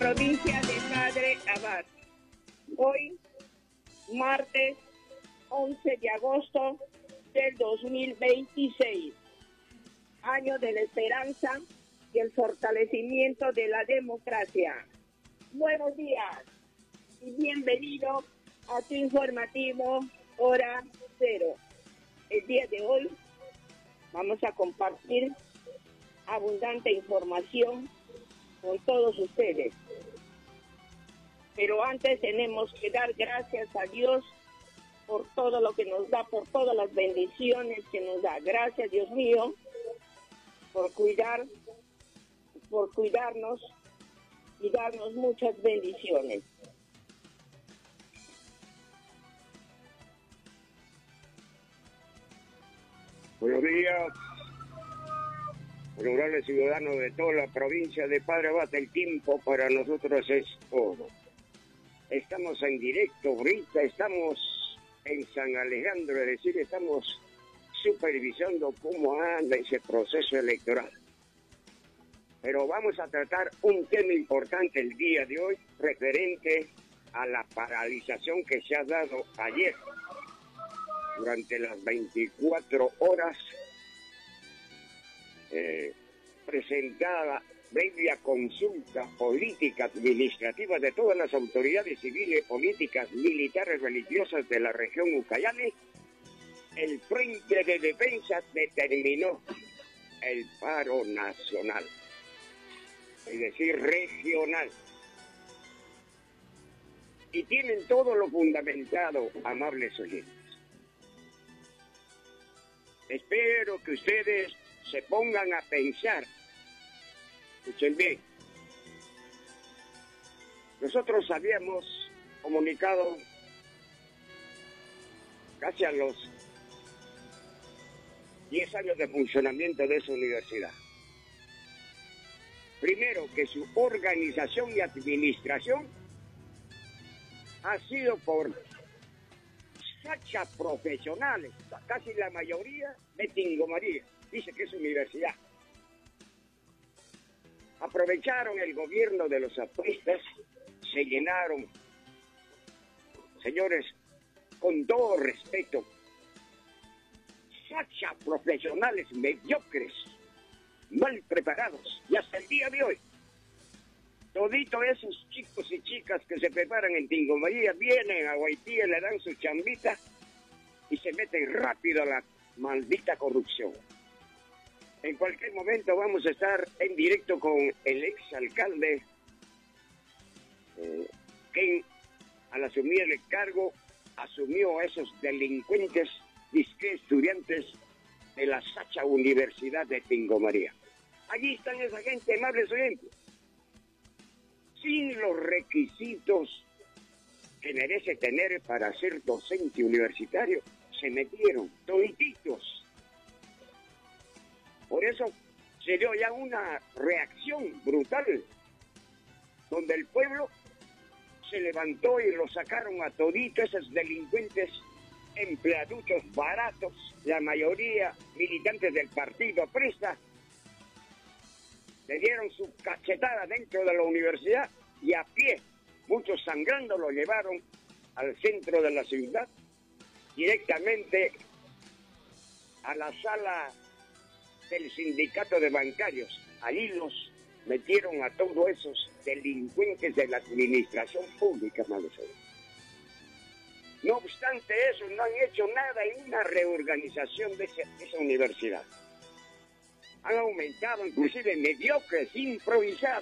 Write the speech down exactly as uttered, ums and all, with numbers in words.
provincia de Padre Abad. Hoy, martes once de agosto del dos mil veintiséis, año de la esperanza y el fortalecimiento de la democracia. Buenos días y bienvenido a tu informativo Hora Cero. El día de hoy vamos a compartir abundante información con todos ustedes. Pero antes tenemos que dar gracias a Dios por todo lo que nos da, por todas las bendiciones que nos da. Gracias, Dios mío, por cuidar, por cuidarnos y darnos muchas bendiciones. Buenos días, honorables ciudadanos de toda la provincia de Padre Abad. El tiempo para nosotros es oro. Estamos en directo ahorita, estamos en San Alejandro, es decir, estamos supervisando cómo anda ese proceso electoral. Pero vamos a tratar un tema importante el día de hoy, referente a la paralización que se ha dado ayer. Durante las veinticuatro horas, eh, presentada previa consulta política administrativa de todas las autoridades civiles, políticas, militares, religiosas de la región Ucayali, el Frente de Defensa determinó el paro nacional, es decir, regional. Y tienen todo lo fundamentado, amables oyentes. Espero que ustedes se pongan a pensar. Escuchen bien. Nosotros habíamos comunicado casi a los diez años de funcionamiento de esa universidad. Primero, que su organización y administración ha sido por sacha profesionales, casi la mayoría de Tingo María, dice que es universidad. Aprovecharon el gobierno de los apristas, se llenaron, señores, con todo respeto, sacha profesionales mediocres, mal preparados, y hasta el día de hoy, toditos esos chicos y chicas que se preparan en Tingo María vienen a Haití, le dan su chambita y se meten rápido a la maldita corrupción. En cualquier momento vamos a estar en directo con el exalcalde, eh, quien al asumir el cargo asumió a esos delincuentes, disque estudiantes de la Sacha Universidad de Tingo María. Allí están esa gente, amables oyentes, sin los requisitos que merece tener para ser docente universitario, se metieron todititos. Por eso se dio ya una reacción brutal, donde el pueblo se levantó y lo sacaron a toditos esos delincuentes, empleaduchos baratos, la mayoría militantes del partido aprista. Le dieron su cachetada dentro de la universidad y a pie, muchos sangrando, lo llevaron al centro de la ciudad, directamente a la sala del sindicato de bancarios. Allí los metieron a todos esos delincuentes de la administración pública, malos. No obstante eso, no han hecho nada en una reorganización de esa, de esa universidad. Han aumentado inclusive mediocres, improvisados.